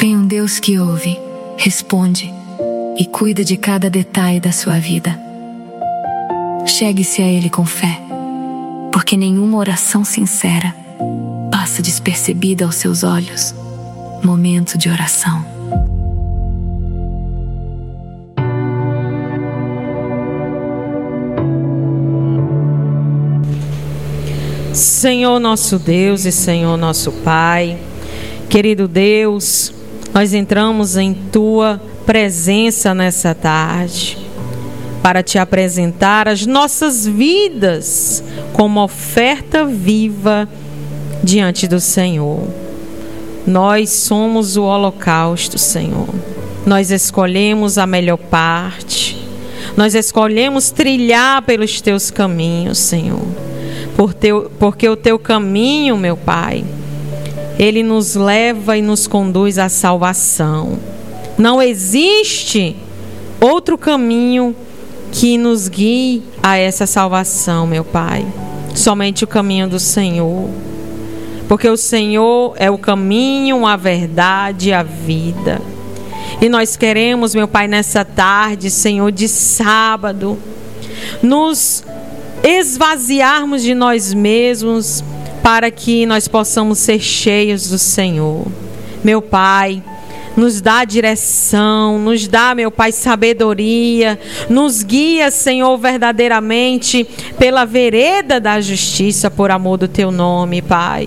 Tem um Deus que ouve, responde e cuida de cada detalhe da sua vida. Chegue-se a Ele com fé, porque nenhuma oração sincera passa despercebida aos seus olhos. Momento de oração. Senhor nosso Deus e Senhor nosso Pai, querido Deus, nós entramos em Tua presença nessa tarde para Te apresentar as nossas vidas como oferta viva diante do Senhor. Nós somos o holocausto, Senhor. Nós escolhemos a melhor parte. Nós escolhemos trilhar pelos Teus caminhos, Senhor. Porque o Teu caminho, meu Pai, Ele nos leva e nos conduz à salvação. Não existe outro caminho que nos guie a essa salvação, meu Pai. Somente o caminho do Senhor. Porque o Senhor é o caminho, a verdade e a vida. E nós queremos, meu Pai, nessa tarde, Senhor, de sábado, nos esvaziarmos de nós mesmos para que nós possamos ser cheios do Senhor. Meu Pai, nos dá direção, nos dá, meu Pai, sabedoria, nos guia, Senhor, verdadeiramente pela vereda da justiça, por amor do Teu nome, Pai.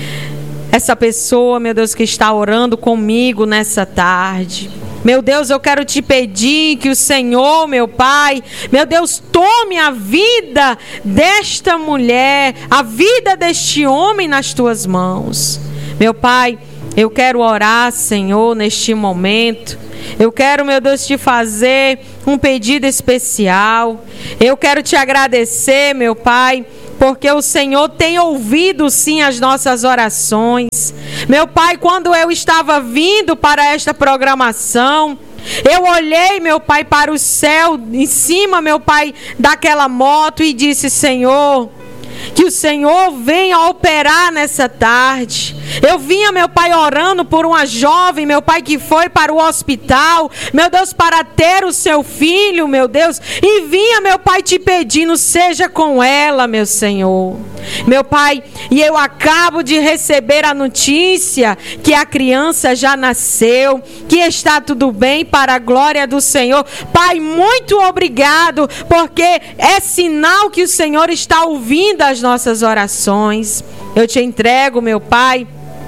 Essa pessoa, meu Deus, que está orando comigo nessa tarde, meu Deus, eu quero Te pedir que o Senhor, meu Pai, meu Deus, tome a vida desta mulher, a vida deste homem nas Tuas mãos. Meu Pai, eu quero orar, Senhor, neste momento. Eu quero, meu Deus, Te fazer um pedido especial. Eu quero Te agradecer, meu Pai, porque o Senhor tem ouvido sim as nossas orações. Meu Pai, quando eu estava vindo para esta programação, eu olhei, meu Pai, para o céu, em cima, meu Pai, daquela moto e disse: Senhor, que o Senhor venha operar nessa tarde. Eu vinha, meu Pai, orando por uma jovem, meu Pai, que foi para o hospital, meu Deus, para ter o seu filho, meu Deus, e vinha, meu Pai, Te pedindo, seja com ela, meu Senhor. Meu Pai, e eu acabo de receber a notícia que a criança já nasceu, que está tudo bem, para a glória do Senhor. Pai, muito obrigado, porque é sinal que o Senhor está ouvindo as nossas orações. Eu Te entrego, meu Pai,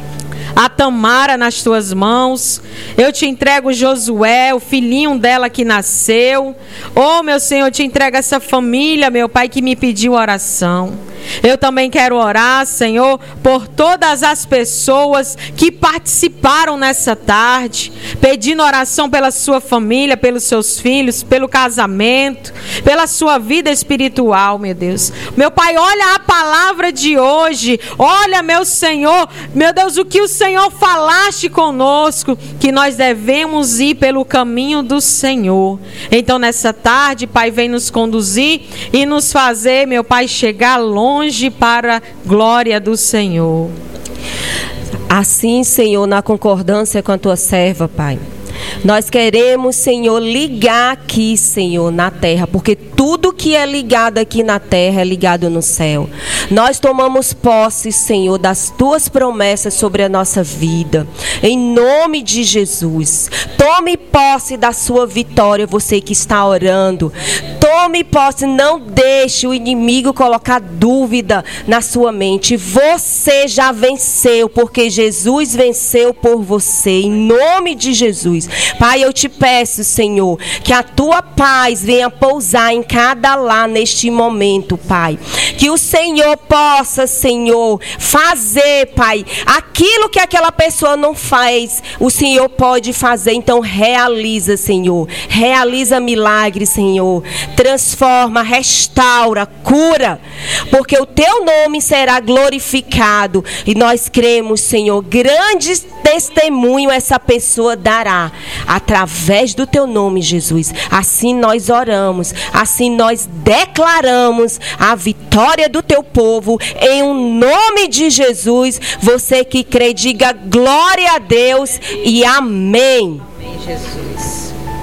a Tamara nas Tuas mãos. Eu Te entrego Josué, o filhinho dela que nasceu. Oh, meu Senhor, eu Te entrego essa família, meu Pai, que me pediu oração. Eu também quero orar, Senhor, por todas as pessoas que participaram nessa tarde, pedindo oração pela sua família, pelos seus filhos, pelo casamento, pela sua vida espiritual, meu Deus. Meu Pai, olha a palavra de hoje. Olha, meu Senhor, meu Deus, o que o Senhor falaste conosco, que nós devemos ir pelo caminho do Senhor. Então, nessa tarde, Pai, vem nos conduzir e nos fazer, meu Pai, chegar longe para a glória do Senhor. Assim, Senhor, na concordância com a Tua serva, Pai, nós queremos, Senhor, ligar aqui, Senhor, na terra, porque tudo que é ligado aqui na terra é ligado no céu. Nós tomamos posse, Senhor, das Tuas promessas sobre a nossa vida, em nome de Jesus. Tome posse da sua vitória, você que está orando. Tome posse, não deixe o inimigo colocar dúvida na sua mente. Você já venceu, porque Jesus venceu por você, em nome de Jesus. Pai, eu Te peço, Senhor, que a Tua paz venha pousar em cada lar neste momento, Pai. Que o Senhor possa, Senhor, fazer, Pai, aquilo que aquela pessoa não faz, o Senhor pode fazer. Então realiza, Senhor. Realiza milagres, Senhor. Transforma, restaura, cura, porque o Teu nome será glorificado. E nós cremos, Senhor, grande testemunho essa pessoa dará através do Teu nome, Jesus. Assim nós oramos, assim nós declaramos a vitória do Teu povo, em um nome de Jesus. Você que crê, diga glória a a Deus e amém. Amém, Jesus.